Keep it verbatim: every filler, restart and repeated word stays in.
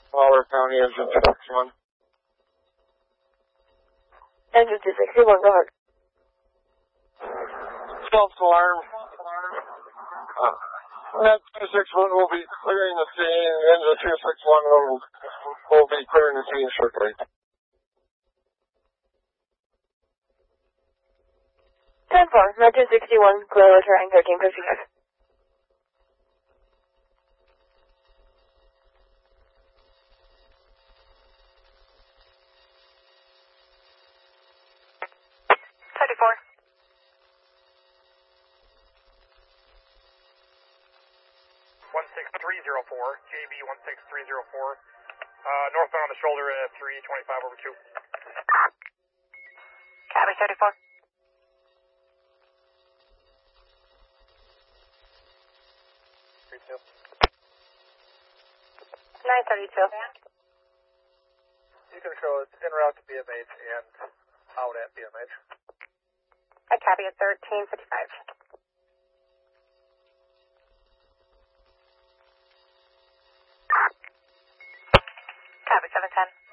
Waller County, engine two sixty-one. Engine two sixty-one, go ahead. Self-alarm. Uh, Net two sixty-one will be clearing the scene. Engine two sixty-one will, will be clearing the scene shortly. ten four, Net two sixty-one, clear returning thirteen fifty-five. thirty-four. one six three zero four, J B one six three zero four, uh, northbound on the shoulder at three twenty-five over two. Copy, thirty-four. thirty-two. nine thirty-two. You can show it's en route to B M H and out at B M H. I copy at thirteen fifty-five. Copy, seven ten.